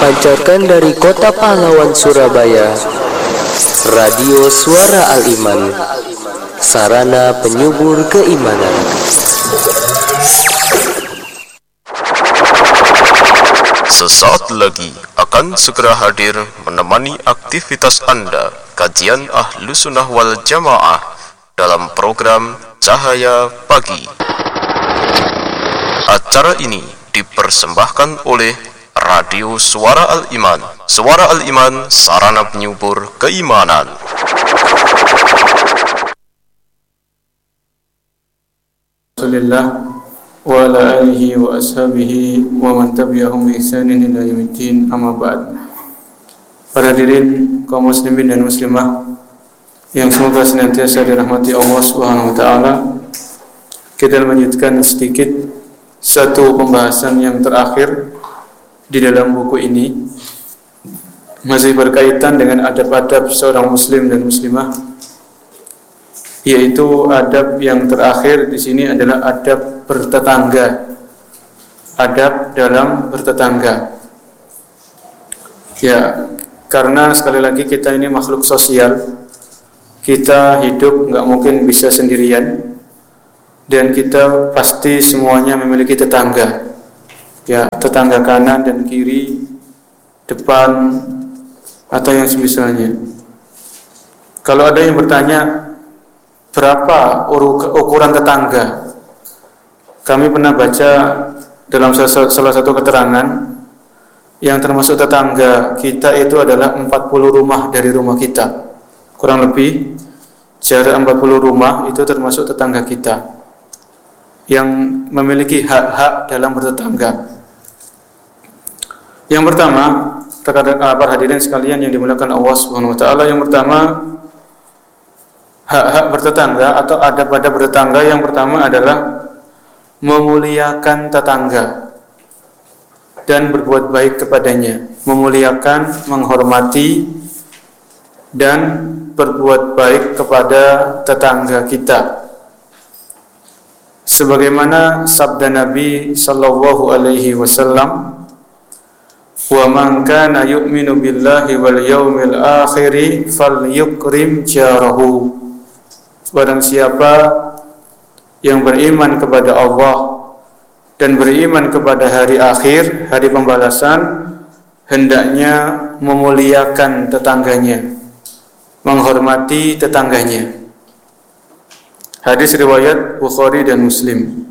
Terpancarkan dari kota pahlawan Surabaya, Radio Suara Al-Iman, sarana penyubur keimanan. Sesaat lagi akan segera hadir menemani aktivitas Anda, kajian Ahlus Sunnah wal Jamaah dalam program Cahaya Pagi. Acara ini dipersembahkan oleh Radio Suara Al-Iman. Suara Al-Iman, sarana penyubur keimanan. Alhamdulillah wa ala alihi wa ashabihi wa man tabi'ahum bi ihsanin ila yaumiddin, amma ba'd. Para hadirin kaum muslimin dan muslimah yang semoga senantiasa dirahmati Allah Subhanahu wa taala, kita lanjutkan sedikit satu pembahasan yang terakhir di dalam buku ini, masih berkaitan dengan adab-adab seorang muslim dan muslimah, yaitu adab yang terakhir di sini adalah adab bertetangga. Adab dalam bertetangga. Ya, karena sekali lagi kita ini makhluk sosial. Kita hidup nggak mungkin bisa sendirian, dan kita pasti semuanya memiliki tetangga. Ya, tetangga kanan dan kiri, depan, atau yang semisalnya. Kalau ada yang bertanya berapa ukuran tetangga, kami pernah baca dalam salah satu keterangan yang termasuk tetangga kita itu adalah 40 rumah dari rumah kita. Kurang lebih jarak 40 rumah itu termasuk tetangga kita yang memiliki hak-hak dalam bertetangga. Yang pertama, para hadirin sekalian yang dimuliakan Allah Subhanahu wa taala, yang pertama, hak-hak bertetangga atau adab-adab bertetangga yang pertama adalah memuliakan tetangga dan berbuat baik kepadanya. Memuliakan, menghormati, dan berbuat baik kepada tetangga kita. Sebagaimana sabda Nabi sallallahu alaihi wasallam, "Wa man kana yu'minu billahi wal yawmil akhir falyukrim jarahu." Barang siapa yang beriman kepada Allah dan beriman kepada hari akhir, hari pembalasan, hendaknya memuliakan tetangganya, menghormati tetangganya. Hadis riwayat Bukhari dan Muslim.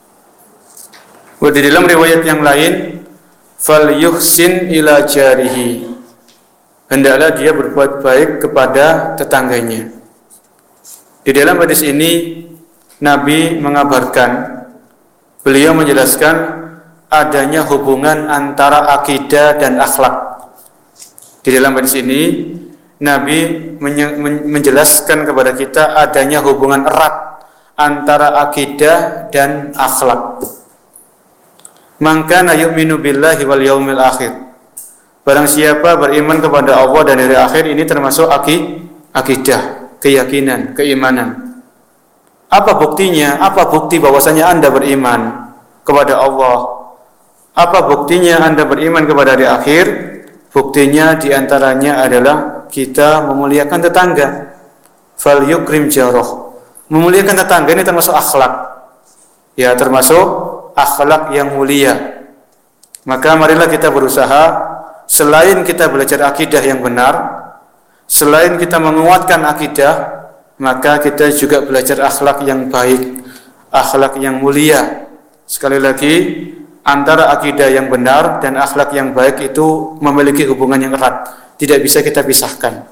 Di dalam riwayat yang lain, fal yuhsin ila jarihi, hendaklah dia berbuat baik kepada tetangganya. Di dalam hadis ini Nabi mengabarkan, beliau menjelaskan adanya hubungan antara akidah dan akhlak. Di dalam hadis ini Nabi menjelaskan kepada kita adanya hubungan erat antara akidah dan akhlak. Man kana yu'minu billahi wal yaumil akhir. Barang siapa beriman kepada Allah dan hari akhir, ini termasuk akidah, keyakinan, keimanan. Apa buktinya? Apa bukti bahwasanya Anda beriman kepada Allah? Apa buktinya Anda beriman kepada hari akhir? Buktinya diantaranya adalah kita memuliakan tetangga. Fal yukrim jarah. Memuliakan tetangga ini termasuk akhlak. Ya, termasuk akhlak yang mulia. Maka marilah kita berusaha, selain kita belajar akidah yang benar, selain kita menguatkan akidah, maka kita juga belajar akhlak yang baik, akhlak yang mulia. Sekali lagi, antara akidah yang benar dan akhlak yang baik itu memiliki hubungan yang erat, tidak bisa kita pisahkan.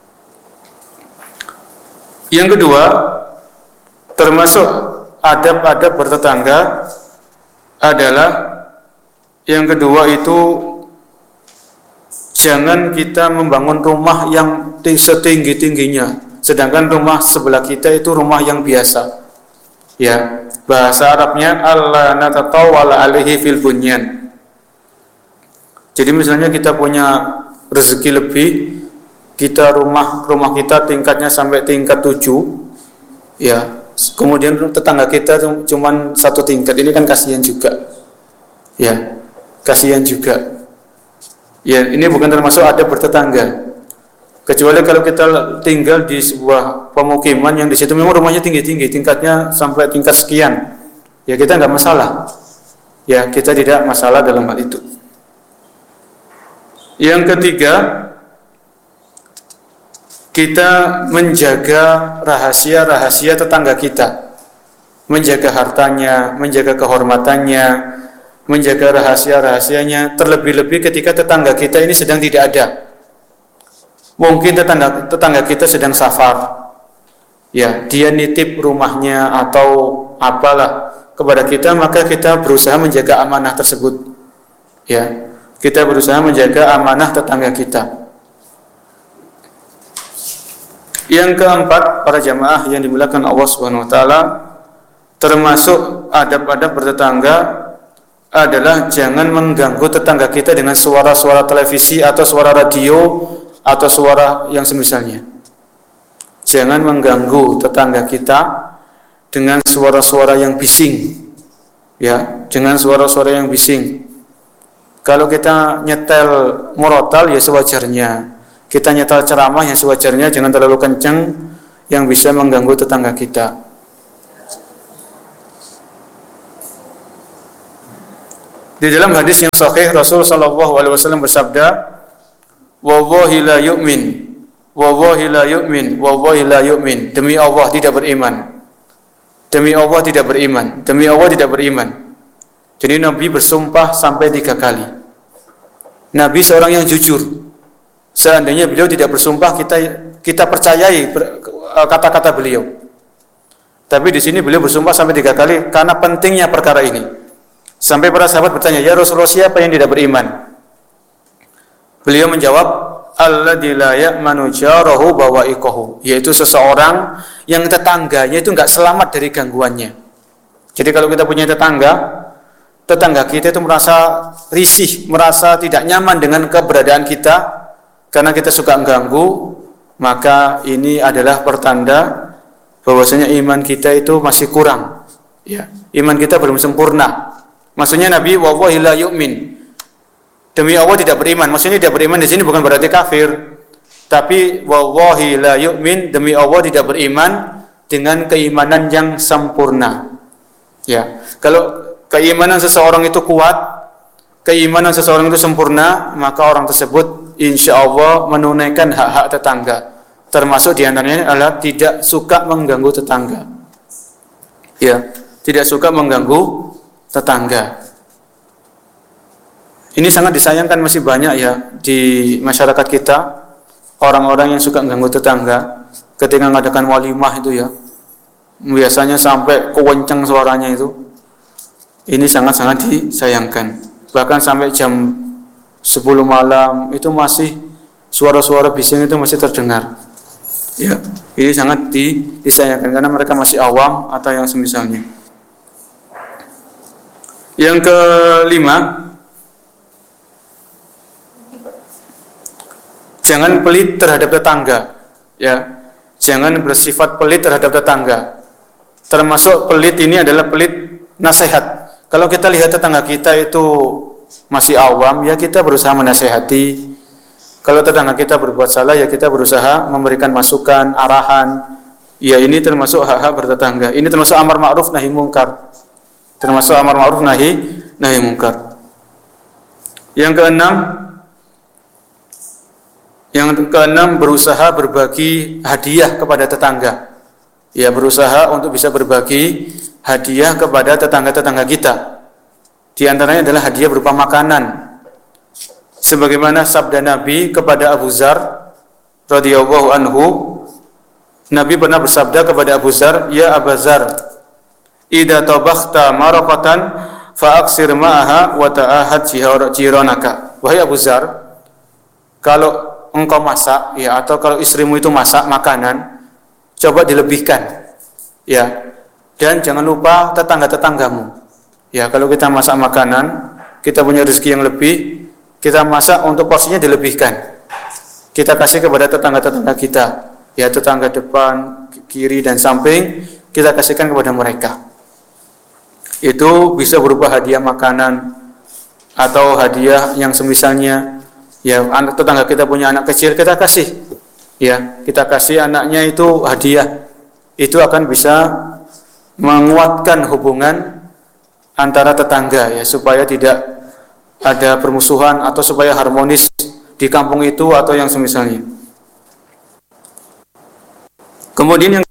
Yang kedua, termasuk adab-adab bertetangga adalah, yang kedua itu, jangan kita membangun rumah yang setinggi-tingginya, sedangkan rumah sebelah kita itu rumah yang biasa. Ya, bahasa Arabnya alla natatawala alaihi fil bunyan. Jadi misalnya kita punya rezeki lebih, kita rumah kita tingkatnya sampai tingkat 7, ya, kemudian tetangga kita cuma satu tingkat, ini kan kasihan juga. Ya, kasihan juga. Ya, ini bukan termasuk adab bertetangga. Kecuali kalau kita tinggal di sebuah pemukiman yang di situ memang rumahnya tinggi-tinggi, tingkatnya sampai tingkat sekian, ya kita nggak masalah. Ya, kita tidak masalah dalam hal itu. Yang ketiga, kita menjaga rahasia-rahasia tetangga kita, menjaga hartanya, menjaga kehormatannya, menjaga rahasia-rahasianya, terlebih-lebih ketika tetangga kita ini sedang tidak ada. Mungkin tetangga kita sedang safar, ya dia nitip rumahnya atau apalah kepada kita, maka kita berusaha menjaga amanah tersebut. Ya, kita berusaha menjaga amanah tetangga kita. Yang keempat, para jamaah yang dimuliakan Allah Subhanahu wa taala, termasuk adab-adab bertetangga adalah jangan mengganggu tetangga kita dengan suara-suara televisi atau suara radio atau suara yang semisalnya. Jangan mengganggu tetangga kita dengan suara-suara yang bising. Ya, dengan suara-suara yang bising. Kalau kita nyetel murotal ya sewajarnya. Kita nyetel ceramah yang sewajarnya, jangan terlalu kencang yang bisa mengganggu tetangga kita. Di dalam hadis yang sahih Rasul sallallahu alaihi wasallam bersabda, "Wallahi la yu'min, wallahi la yu'min, wallahi la yu'min." Demi Allah tidak beriman. Demi Allah tidak beriman. Demi Allah tidak beriman. Jadi Nabi bersumpah sampai 3 kali. Nabi seorang yang jujur. Seandainya beliau tidak bersumpah, kita percayai kata-kata beliau. Tapi di sini beliau bersumpah sampai 3 kali karena pentingnya perkara ini. Sampai para sahabat bertanya, "Ya Rasulullah, siapa yang tidak beriman?" Beliau menjawab, "Alladzi la ya'manu jarahu bawa'iqahu," yaitu seseorang yang tetangganya itu enggak selamat dari gangguannya. Jadi kalau kita punya tetangga kita itu merasa risih, merasa tidak nyaman dengan keberadaan kita karena kita suka mengganggu, maka ini adalah pertanda bahwasanya iman kita itu masih kurang. Ya, iman kita belum sempurna. Maksudnya Nabi wallahi la yu'min. Demi Allah tidak beriman. Maksudnya tidak beriman di sini bukan berarti kafir. Tapi wallahi la yu'min, demi Allah tidak beriman dengan keimanan yang sempurna. Ya. Kalau keimanan seseorang itu kuat, keimanan seseorang itu sempurna, maka orang tersebut insyaallah menunaikan hak-hak tetangga. Termasuk diantaranya adalah tidak suka mengganggu tetangga. Ya, tidak suka mengganggu tetangga. Ini sangat disayangkan, masih banyak ya di masyarakat kita orang-orang yang suka mengganggu tetangga ketika mengadakan walimah itu ya. Biasanya sampai kewenceng suaranya itu. Ini sangat-sangat disayangkan. Bahkan sampai jam 10 malam itu masih suara-suara bising itu masih terdengar. Ya, ini sangat disayangkan karena mereka masih awam atau yang semisalnya. Yang kelima, jangan pelit terhadap tetangga, ya. Jangan bersifat pelit terhadap tetangga. Termasuk pelit ini adalah pelit nasihat. Kalau kita lihat tetangga kita itu masih awam, ya kita berusaha menasihati. Kalau tetangga kita berbuat salah, ya kita berusaha memberikan masukan, arahan. Ya, ini termasuk hak-hak bertetangga. Ini termasuk amar ma'ruf nahi mungkar. Termasuk amar ma'ruf nahi mungkar. Yang keenam berusaha berbagi hadiah kepada tetangga. Ya, berusaha untuk bisa berbagi hadiah kepada tetangga-tetangga kita. Di antaranya adalah hadiah berupa makanan. Sebagaimana sabda Nabi kepada Abu Dzar radhiyallahu anhu, Nabi pernah bersabda kepada Abu Dzar, "Ya Abu Dzar, idza tabakhta maraqatan fa'aksir ma'aha wa ta'ahad jiranaka." Wahai Abu Dzar, kalau engkau masak ya, atau kalau istrimu itu masak makanan, coba dilebihkan. Ya. Dan jangan lupa tetangga-tetanggamu. Ya, kalau kita masak makanan, kita punya rezeki yang lebih, kita masak untuk porsinya dilebihkan. Kita kasih kepada tetangga-tetangga kita. Ya, tetangga depan, kiri dan samping, kita kasihkan kepada mereka. Itu bisa berupa hadiah makanan atau hadiah yang semisalnya, Ya, anak tetangga kita punya anak kecil, kita kasih. Ya, kita kasih anaknya itu hadiah. Itu akan bisa menguatkan hubungan antara tetangga ya, supaya tidak ada permusuhan atau supaya harmonis di kampung itu atau yang semisalnya. Kemudian yang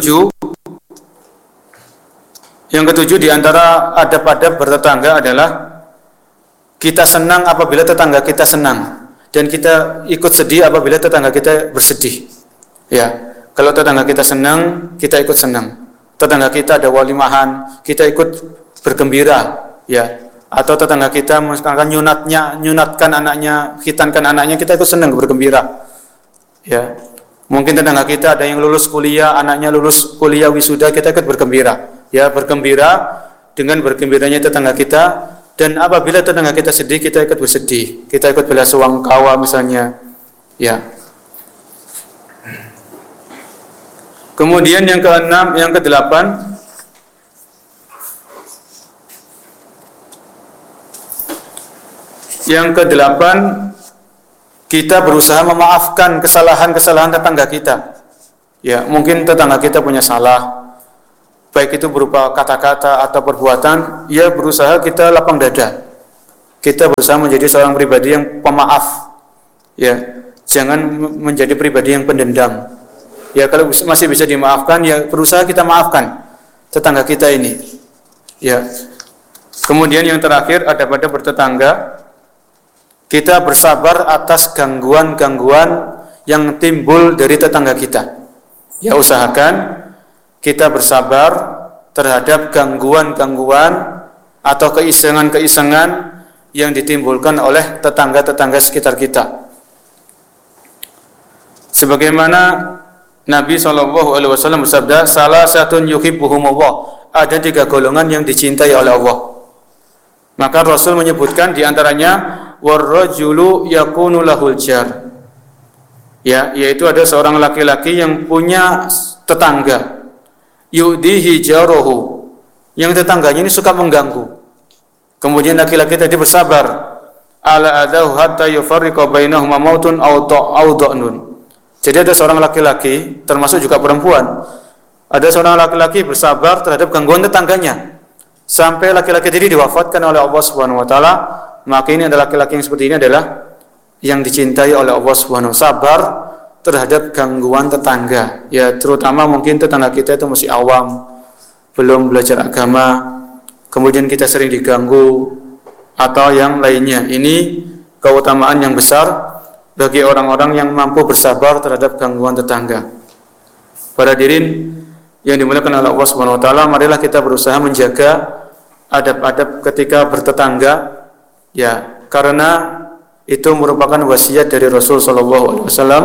ketujuh di antara adab-adab bertetangga adalah kita senang apabila tetangga kita senang dan kita ikut sedih apabila tetangga kita bersedih. Ya, kalau tetangga kita senang, kita ikut senang. Tetangga kita ada walimahan, kita ikut bergembira, ya. Atau tetangga kita misalkan nyunatkan anaknya, khitankan anaknya, kita ikut senang bergembira. Ya. Mungkin tetangga kita ada yang lulus kuliah, anaknya lulus kuliah wisuda, kita ikut bergembira. Ya, bergembira dengan bergembiranya tetangga kita. Dan apabila tetangga kita sedih, kita ikut bersedih. Kita ikut bela sungkawa misalnya. Ya. Kemudian yang keenam, yang kedelapan, kita berusaha memaafkan kesalahan-kesalahan tetangga kita. Ya, mungkin tetangga kita punya salah, baik itu berupa kata-kata atau perbuatan, ya berusaha kita lapang dada. Kita berusaha menjadi seorang pribadi yang pemaaf. Ya, jangan menjadi pribadi yang pendendam. Ya, kalau masih bisa dimaafkan, ya berusaha kita maafkan tetangga kita ini. Ya. Kemudian yang terakhir ada pada bertetangga, kita bersabar atas gangguan-gangguan yang timbul dari tetangga kita. Ya, usahakan kita bersabar terhadap gangguan-gangguan atau keisengan-keisengan yang ditimbulkan oleh tetangga-tetangga sekitar kita. Sebagaimana Nabi SAW bersabda, salah satu yuhibbuhumullah, ada 3 golongan yang dicintai oleh Allah. Maka Rasul menyebutkan diantaranya warrajulu yakunu lahul jar. Ya, yaitu ada seorang laki-laki yang punya tetangga. Yudihi jaruhu, yang tetangganya ini suka mengganggu. Kemudian laki-laki tadi bersabar. Ala adahu hatta yufarriqa bainahuma mautun aw da'nun. Jadi ada seorang laki-laki, termasuk juga perempuan. Ada seorang laki-laki bersabar terhadap gangguan tetangganya sampai laki-laki tadi diwafatkan oleh Allah Subhanahu wa taala. Maka ini adalah laki-laki yang seperti ini adalah yang dicintai oleh Allah Subhanahu wa taala, sabar terhadap gangguan tetangga. Ya, terutama mungkin tetangga kita itu masih awam, belum belajar agama, kemudian kita sering diganggu atau yang lainnya. Ini keutamaan yang besar bagi orang-orang yang mampu bersabar terhadap gangguan tetangga. Para hadirin yang dimuliakan oleh Allah Subhanahu wa taala, marilah kita berusaha menjaga adab-adab ketika bertetangga. Ya, karena itu merupakan wasiat dari Rasul sallallahu alaihi wasallam.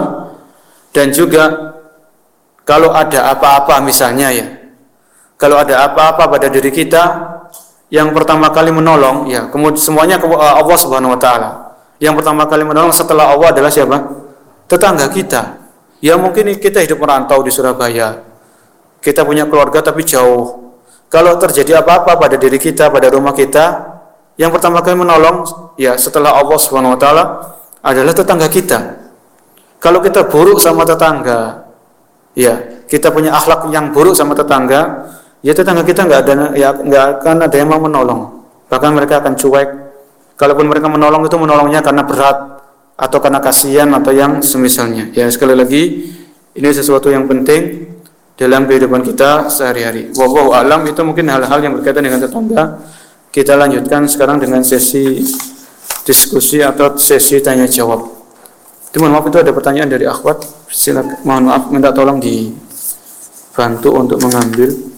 Dan juga kalau ada apa-apa misalnya ya, kalau ada apa-apa pada diri kita, yang pertama kali menolong ya, kemudian semuanya Allah Subhanahu wa taala. Yang pertama kali menolong setelah Allah adalah siapa? Tetangga kita. Ya, mungkin kita hidup merantau di Surabaya. Kita punya keluarga tapi jauh. Kalau terjadi apa-apa pada diri kita, pada rumah kita, yang pertama kali menolong ya setelah Allah Subhanahu wa taala adalah tetangga kita. Kalau kita buruk sama tetangga, ya kita punya akhlak yang buruk sama tetangga, ya tetangga kita nggak akan ada yang mau menolong. Bahkan mereka akan cuek. Kalaupun mereka menolong, itu menolongnya karena berat atau karena kasihan atau yang semisalnya. Ya, sekali lagi ini sesuatu yang penting dalam kehidupan kita sehari-hari. Wallahu a'lam. Itu mungkin hal-hal yang berkaitan dengan tetangga. Kita lanjutkan sekarang dengan sesi diskusi atau sesi tanya jawab. Mohon maaf, itu ada pertanyaan dari akhwat. Silakan, mohon maaf, minta tolong dibantu untuk mengambil.